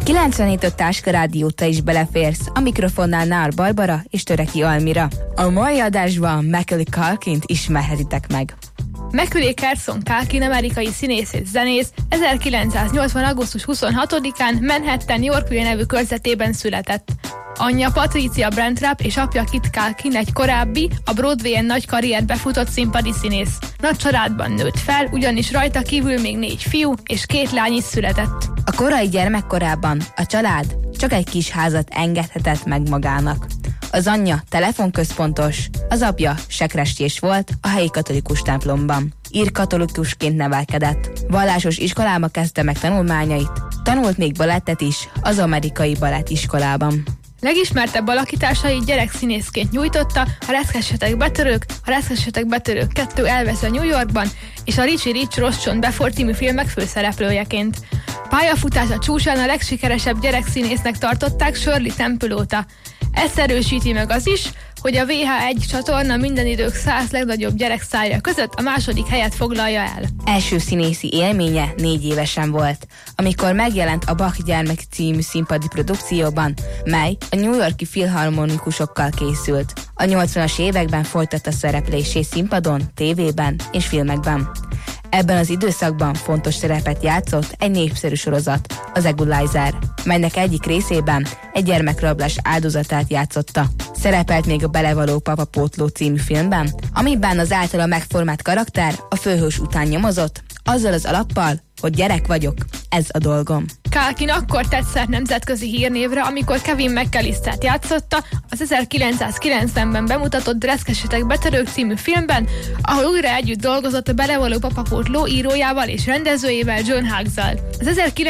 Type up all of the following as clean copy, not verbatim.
97.5 Táska Rádió, te is beleférsz. A mikrofonnál Nár Barbara és Töreki Almira. A mai adásban Macaulay Culkint ismerhetitek meg. Macaulay Culkin amerikai színész és zenész 1980. augusztus 26-án Manhattan, Yorkville nevű körzetében született. Anyja Patricia Brantrap és apja Kit Culkin egy korábbi, a Broadwayen nagy karriert befutott színpadi színész. Nagy családban nőtt fel, ugyanis rajta kívül még 4 fiú és 2 lány is született. A korai gyermekkorában a család csak egy kis házat engedhetett meg magának. Az anyja telefonközpontos, az apja sekrestyés volt a helyi katolikus templomban. Ír-katolikusként nevelkedett. Vallásos iskolába kezdte meg tanulmányait, tanult még balettet is az amerikai balettiskolában. Legismertebb alakításait gyerekszínészként nyújtotta a Reszkessetek betörők 2 elveszve New Yorkban és a Richie Rich Rossz Csont Before című filmek főszereplőjeként. Pályafutása csúcsán a legsikeresebb gyerekszínésznek tartották Shirley Temple óta. Ezt erősíti meg az is, hogy a VH1 csatorna minden idők 100 legnagyobb gyereksztárja között a második helyet foglalja el. Első színészi élménye 4 évesen volt, amikor megjelent a Bach gyermek című színpadi produkcióban, mely a New York-i filharmonikusokkal készült. A 80-as években folytatta szereplését színpadon, tévében és filmekben. Ebben az időszakban fontos szerepet játszott egy népszerű sorozat, az Equalizer, melynek egyik részében egy gyermekrablás áldozatát játszotta. Szerepelt még a Belevaló papapótló című filmben, amiben az általa megformált karakter a főhős után nyomozott, azzal az alappal, hogy gyerek vagyok, ez a dolgom. Culkin akkor tett szert nemzetközi hírnévre, amikor Kevin McAllistert játszotta az 1990-ben bemutatott Reszkessetek betörők című filmben, ahol újra együtt dolgozott a Belevaló papapótló írójával és rendezőjével, John Hughes-zal. Az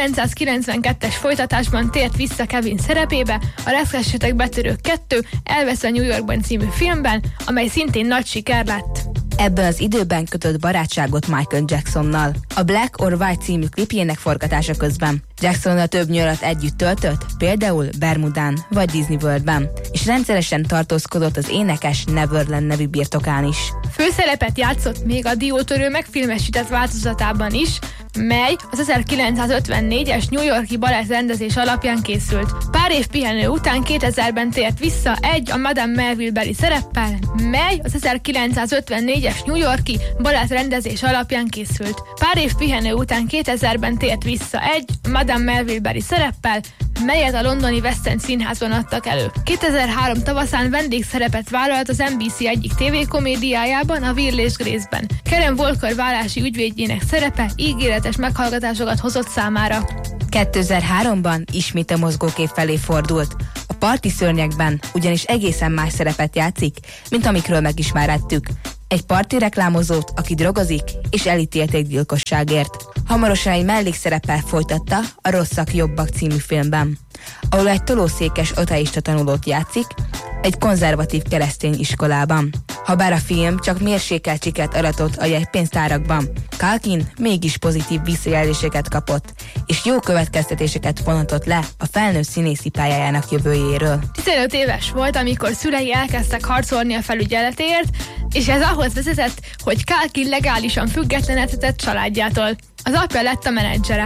1992-es folytatásban tért vissza Kevin szerepébe a Reszkessetek betörők 2 elveszve New Yorkban című filmben, amely szintén nagy siker lett. Ebben az időben kötött barátságot Michael Jacksonnal. A Black or White című klipjének forgatása közben. Jacksonnal több nyarat együtt töltött, például Bermudán vagy Disney Worldben, és rendszeresen tartózkodott az énekes Neverland nevű birtokán is. Főszerepet játszott még a Diótörő megfilmesített változatában is, mely az 1954-es New York-i balett rendezés alapján készült. Pár év pihenő után 2000-ben tért vissza a Madame Melville-beli szereppel, mely az 1954-es New York-i balett rendezés alapján készült. Pár év pihenő után 2000-ben tért vissza Madame Melville-beli szereppel, melyet a londoni West End Színházban adtak elő. 2003 tavaszán vendégszerepet vállalt az NBC egyik tévékomédiájában, a Will és Grace-ben. Karen Walker vállási ügyvédjének szerepe ígéretes meghallgatásokat hozott számára. 2003-ban ismét a mozgókép felé fordult. A Parti szörnyekben ugyanis egészen más szerepet játszik, mint amikről megismerhettük. Egy parti reklámozót, aki drogozik, és elítélték gyilkosságért. Hamarosan egy mellékszereppel folytatta a Rosszak jobbak című filmben, ahol egy tolószékes ateista tanulót játszik, egy konzervatív keresztény iskolában. Habár a film csak mérsékelt sikert aratott a jegypénztárakban, Culkin mégis pozitív visszajelzéseket kapott, és jó következtetéseket vonatott le a felnőtt színészi pályájának jövőjéről. 15 éves volt, amikor szülei elkezdtek harcolni a felügyeletért, és ez ahhoz vezetett, hogy Culkin legálisan függetlenedett családjától. Az apja lett a menedzsere.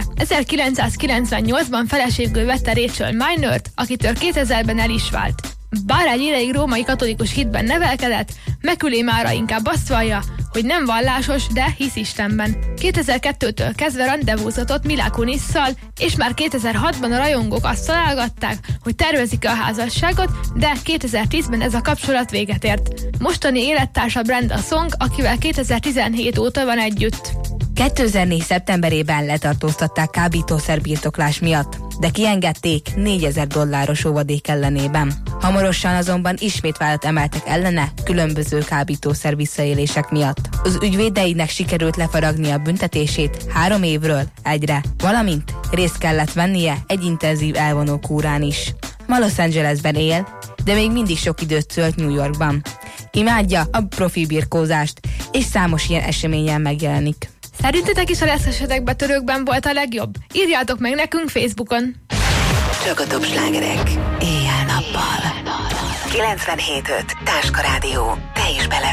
1998-ban feleségül vette Rachel Minert, akitől 2000-ben el is vált. Bár egy ideig római katolikus hitben nevelkedett, Macaulay mára inkább azt vallja, hogy nem vallásos, de hisz Istenben. 2002-től kezdve rendezvúzatott Mila Kunisszal, és már 2006-ban a rajongók azt találgatták, hogy tervezik a házasságot, de 2010-ben ez a kapcsolat véget ért. Mostani élettársa Brenda Song, akivel 2017 óta van együtt. 2004. szeptemberében letartóztatták kábítószerbirtoklás miatt, de kiengedték $4000 óvadék ellenében. Hamarosan azonban ismét vádat emeltek ellene különböző kábítószer visszaélések miatt. Az ügyvédeinek sikerült lefaragni a büntetését 3 évről 1-re, valamint részt kellett vennie egy intenzív elvonó kúrán is. Ma Los Angelesben él, de még mindig sok időt tölt New Yorkban. Imádja a profi birkózást, és számos ilyen eseményen megjelenik. Szerintetek is a Reszkessetek betörőkben volt a legjobb? Írjátok meg nekünk Facebookon! Csak a top slágerek éjjel-nappal. 97.5 Táska Rádió, te is bele